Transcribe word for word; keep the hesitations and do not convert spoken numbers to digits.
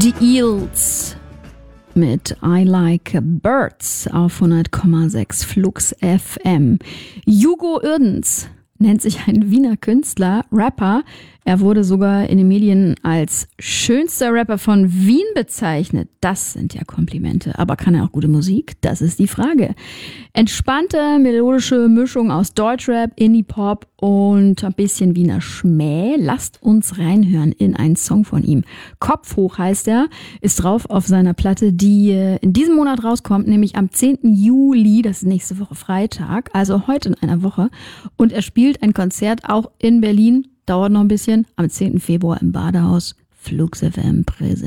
Die Eels mit I Like Birds auf hundert Komma sechs Flux F M. Hugo Irdens nennt sich ein Wiener Künstler, Rapper. Er wurde sogar in den Medien als schönster Rapper von Wien bezeichnet. Das sind ja Komplimente. Aber kann er auch gute Musik? Das ist die Frage. Entspannte, melodische Mischung aus Deutschrap, Indie-Pop und ein bisschen Wiener Schmäh. Lasst uns reinhören in einen Song von ihm. Kopf hoch heißt er, ist drauf auf seiner Platte, die in diesem Monat rauskommt, nämlich am zehnten Juli, das ist nächste Woche Freitag, also heute in einer Woche. Und er spielt ein Konzert auch in Berlin. Dauert noch ein bisschen. Am zehnten Februar im Badehaus. Flux F M präsent.